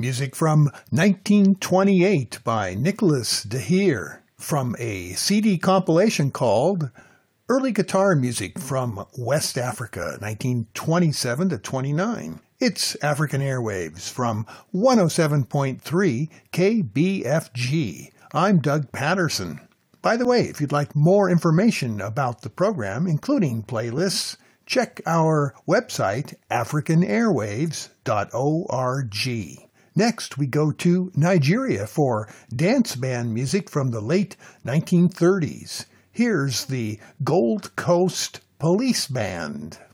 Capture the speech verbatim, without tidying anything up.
Music from nineteen twenty-eight by Nicholas de Heer from a C D compilation called Early Guitar Music from West Africa, nineteen twenty-seven to twenty-nine. It's African Airwaves from one oh seven point three K B F G. I'm Doug Patterson. By the way, if you'd like more information about the program, including playlists, check our website, african airwaves dot org. Next, we go to Nigeria for dance band music from the late nineteen thirties. Here's the Gold Coast Police Band.